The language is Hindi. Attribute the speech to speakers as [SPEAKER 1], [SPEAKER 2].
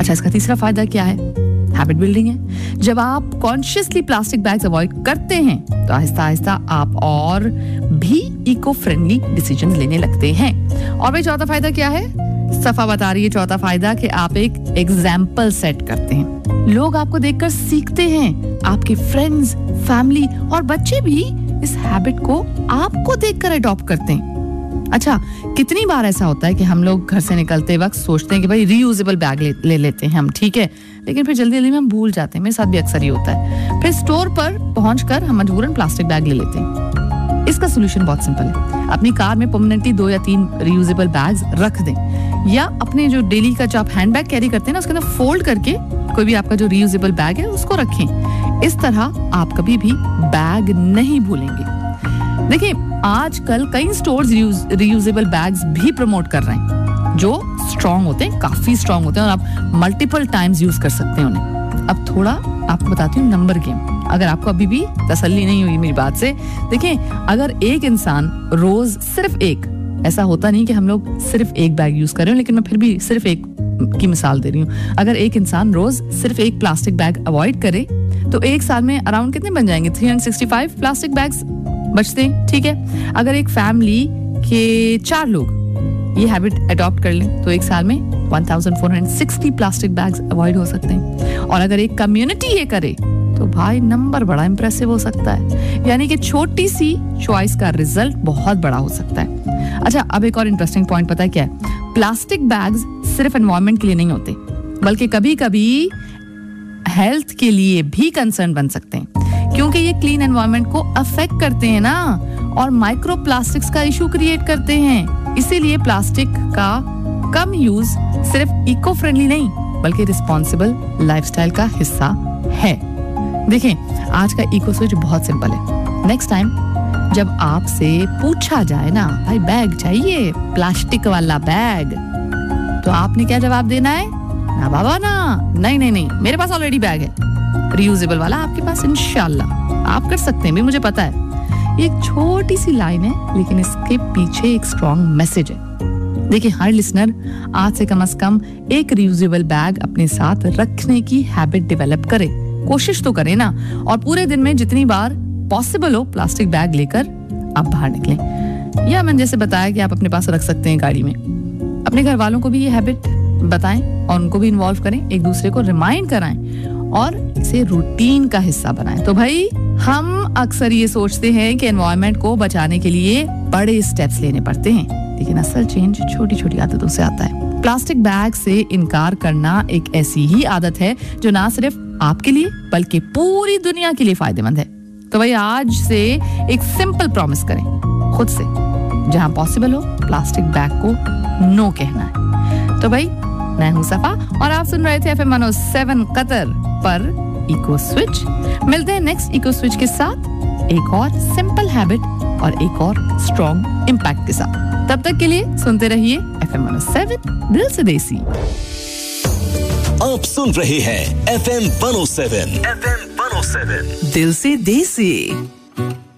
[SPEAKER 1] अच्छा, इसका तीसरा फायदा क्या है? हैबिट बिल्डिंग है। जब आप कॉन्शियसली प्लास्टिक बैग्स अवॉइड करते हैं तो आहिस्ता आहिस्ता आप और भी इको फ्रेंडली डिसीजन लेने लगते हैं। और भाई चौथा फायदा क्या है? सफा बता रही है चौथा फायदा कि आप एक एग्जाम्पल सेट करते हैं। लोग आपको देखकर सीखते हैं। आपके फ्रेंड्स, फैमिली और बच्चे भी इस हैबिट को आपको देखकर अडॉप्ट करते हैं। अच्छा, कितनी बार ऐसा होता है कि हम लोग घर से निकलते वक्त सोचते हैं कि भाई रीयूजेबल बैग ले लेते हैं हम, ठीक है, लेकिन फिर जल्दी जल्दी में हम भूल जाते हैं। मेरे साथ भी अक्सर ही होता है। फिर स्टोर पर पहुंचकर हम मजबूरन प्लास्टिक बैग ले लेते हैं। इसका सोल्यूशन बहुत सिंपल है। अपनी कार में परमानेंटली 2 या 3 रीयूजेबल बैग्स रख दें, या अपने जो डेली का जो आप हैंड बैग कैरी करते हैं ना, उसके अंदर फोल्ड करके कोई भी आपका जो रीयूजेबल बैग है उसको रखें। इस तरह आप कभी भी बैग नहीं भूलेंगे। देखिए, आजकल कई स्टोर्स रीयूजेबल बैग्स भी प्रमोट कर रहे हैं जो स्ट्रॉन्ग होते हैं, काफी स्ट्रॉन्ग होते हैं, और आप मल्टीपल टाइम्स यूज कर सकते हैं उन्हें। अब थोड़ा आपको बताती हूँ नंबर गेम, अगर आपको अभी भी तसल्ली नहीं हुई मेरी बात से। देखिए, अगर एक इंसान रोज सिर्फ एक, ऐसा होता नहीं कि हम लोग सिर्फ एक बैग यूज कर रहे हो, लेकिन मैं फिर भी सिर्फ एक की मिसाल दे रही हूँ। अगर एक इंसान रोज सिर्फ एक प्लास्टिक बैग अवॉइड करे तो एक साल में अराउंड कितने बन जाएंगे? 365 प्लास्टिक बैग्स बचते हैं, ठीक है। अगर एक फैमिली के 4 लोग ये हैबिट अडॉप्ट कर लें तो एक साल में 1460 प्लास्टिक बैग्स अवॉइड हो सकते हैं। और अगर एक कम्युनिटी ये करे तो भाई नंबर बड़ा इंप्रेसिव हो सकता है। यानी कि छोटी सी चॉइस का रिजल्ट बहुत बड़ा हो सकता है। अच्छा, अब एक और इंटरेस्टिंग पॉइंट पता है क्या है? प्लास्टिक बैग्स सिर्फ एनवायरनमेंट के लिए नहीं होते, बल्कि कभी कभी हेल्थ के लिए भी कंसर्न बन सकते हैं, क्योंकि ये क्लीन एनवायरनमेंट को अफेक्ट करते हैं ना, और माइक्रो प्लास्टिक्स का इशू क्रिएट करते हैं। इसीलिए प्लास्टिक का कम यूज सिर्फ इको फ्रेंडली नहीं बल्कि रिस्पॉन्सिबल लाइफस्टाइल का हिस्सा है। देखें, आज का इको स्विच बहुत सिंपल है। नेक्स्ट टाइम जब आपसे पूछा जाए ना, भाई बैग चाहिए, प्लास्टिक वाला बैग, तो आपने क्या जवाब देना है? ना बाबा ना, नहीं नहीं नहीं, मेरे पास ऑलरेडी बैग है रीयूजेबल वाला, आपके पास इंशाल्लाह आप कर सकते हैं भी, मुझे पता है। ये एक छोटी सी लाइन है, लेकिन इसके पीछे एक स्ट्रॉन्ग मैसेज है। देखिए, हर लिसनर आज से कम एक रीयूजेबल बैग अपने साथ रखने की हैबिट डेवलप करे। कोशिश तो करें ना, और पूरे दिन में जितनी बार पॉसिबल हो प्लास्टिक बैग लेकर आप बाहर निकलें। या मैंने जैसे बताया कि आप अपने पास रख सकते हैं गाड़ी में। अपने घर वालों को भी ये हैबिट बताएं और उनको भी इन्वॉल्व करें, एक दूसरे को रिमाइंड कराएं और इसे रूटीन का हिस्सा बनाएं। तो भाई, हम अक्सर ये सोचते हैं कि एनवायरनमेंट को बचाने के लिए बड़े स्टेप्स लेने पड़ते हैं, लेकिन असल चेंज छोटी छोटी आदतों से आता है। प्लास्टिक बैग से इनकार करना एक ऐसी ही आदत है जो ना सिर्फ आपके लिए बल्कि पूरी दुनिया के लिए फायदेमंद है। तो भाई, आज से एक सिंपल प्रॉमिस करें खुद से, जहां पॉसिबल हो प्लास्टिक बैग को नो कहना है। तो भाई, मैं हूं सफा और आप सुन रहे थे FM 107 कतर पर इको स्विच। मिलते हैं नेक्स्ट इको स्विच के साथ एक और सिंपल हैबिट और एक और स्ट्रॉन्ग इम्पैक्ट के साथ। तब तक के लिए सुनते रहिए FM 107 दिल से देसी।
[SPEAKER 2] आप सुन रहे हैं FM 107 दिल से देसी।